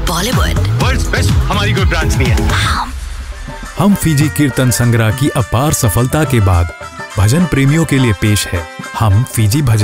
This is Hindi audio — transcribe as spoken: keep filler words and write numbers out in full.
बॉलीवुड। वर्ल्ड्स बेस्ट हमारी कोई ब्रांच नहीं है। हम फीजी कीर्तन संग्रह की अपार सफलता के बाद भजन प्रेमियों के लिए पेश है हम फीजी भजन।